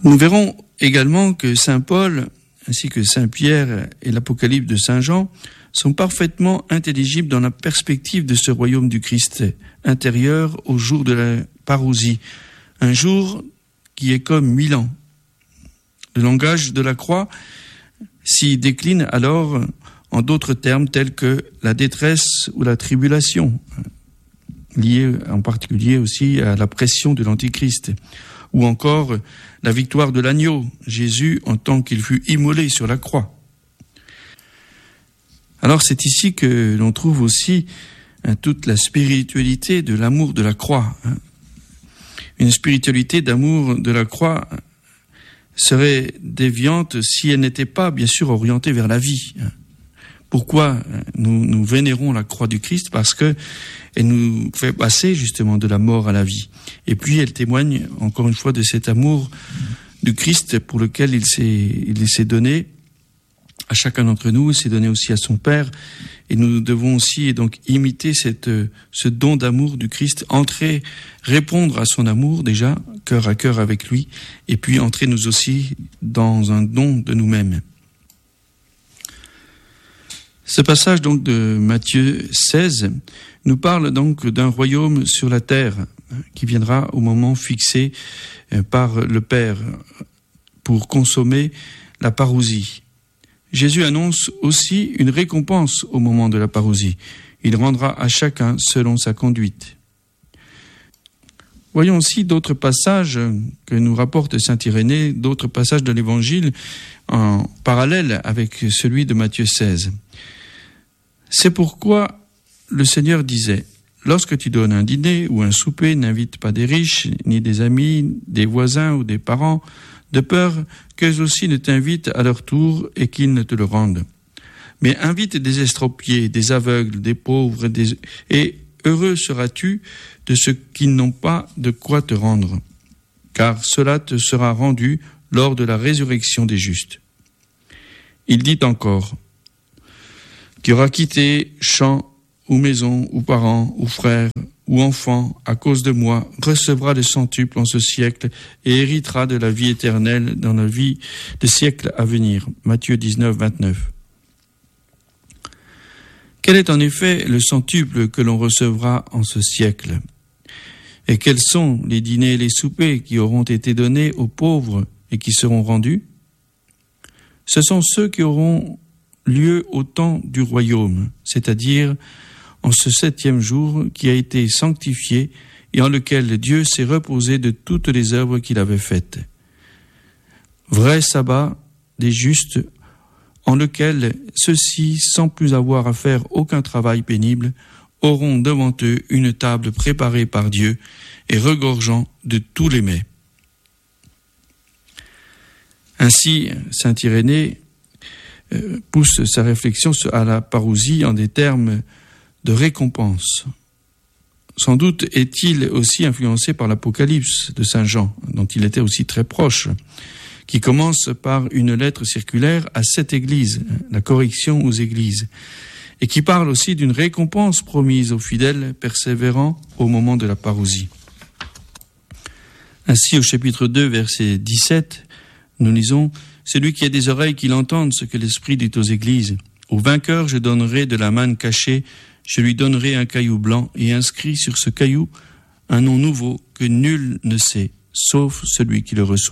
Nous verrons également que saint Paul, ainsi que saint Pierre et l'Apocalypse de saint Jean, sont parfaitement intelligibles dans la perspective de ce royaume du Christ intérieur au jour de la parousie, un jour qui est comme 1000 ans. Le langage de la croix s'y décline alors en d'autres termes tels que la détresse ou la tribulation, liée en particulier aussi à la pression de l'Antichrist, ou encore la victoire de l'agneau, Jésus en tant qu'il fut immolé sur la croix. Alors c'est ici que l'on trouve aussi toute la spiritualité de l'amour de la croix. Une spiritualité d'amour de la croix serait déviante si elle n'était pas, bien sûr, orientée vers la vie. Pourquoi nous vénérons la croix du Christ? Parce que elle nous fait passer justement de la mort à la vie. Et puis elle témoigne encore une fois de cet amour du Christ pour lequel il s'est donné à chacun d'entre nous, il s'est donné aussi à son Père. Et nous devons aussi donc imiter ce don d'amour du Christ, entrer, répondre à son amour déjà, cœur à cœur avec lui, et puis entrer nous aussi dans un don de nous-mêmes. Ce passage donc de Matthieu 16 nous parle donc d'un royaume sur la terre qui viendra au moment fixé par le Père pour consommer la parousie. Jésus annonce aussi une récompense au moment de la parousie. Il rendra à chacun selon sa conduite. Voyons aussi d'autres passages que nous rapporte saint Irénée, d'autres passages de l'Évangile en parallèle avec celui de Matthieu 16. C'est pourquoi le Seigneur disait « Lorsque tu donnes un dîner ou un souper, n'invite pas des riches, ni des amis, des voisins ou des parents, de peur qu'eux aussi ne t'invitent à leur tour et qu'ils ne te le rendent. Mais invite des estropiés, des aveugles, des pauvres, et heureux seras-tu de ceux qui n'ont pas de quoi te rendre, car cela te sera rendu lors de la résurrection des justes. » Il dit encore, « Qui aura quitté champ ou maison ou parents ou frères ou enfants à cause de moi recevra le centuple en ce siècle et héritera de la vie éternelle dans la vie des siècles à venir. » Matthieu 19, 29. Quel est en effet le centuple que l'on recevra en ce siècle? Et quels sont les dîners et les soupers qui auront été donnés aux pauvres et qui seront rendus? Ce sont ceux qui auront lieu au temps du royaume, c'est-à-dire en ce 7e jour qui a été sanctifié et en lequel Dieu s'est reposé de toutes les œuvres qu'il avait faites. Vrai sabbat des justes, en lequel ceux-ci, sans plus avoir à faire aucun travail pénible, auront devant eux une table préparée par Dieu et regorgeant de tous les mets. Ainsi, saint Irénée pousse sa réflexion à la parousie en des termes de récompense. Sans doute est-il aussi influencé par l'Apocalypse de saint Jean, dont il était aussi très proche, qui commence par une lettre circulaire à 7 églises, la correction aux églises, et qui parle aussi d'une récompense promise aux fidèles persévérants au moment de la parousie. Ainsi, au chapitre 2, verset 17, nous lisons « Celui qui a des oreilles qu'il entende ce que l'Esprit dit aux églises. Au vainqueur je donnerai de la manne cachée, je lui donnerai un caillou blanc et inscrit sur ce caillou un nom nouveau que nul ne sait, sauf celui qui le reçoit. »